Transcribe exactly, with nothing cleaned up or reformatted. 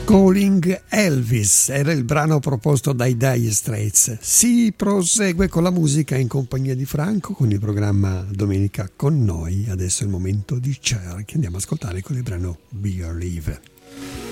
Calling Elvis era il brano proposto dai Dire Straits. Si prosegue con la musica in compagnia di Franco con il programma Domenica con noi. Adesso è il momento di Cher che andiamo a ascoltare con il brano Believe.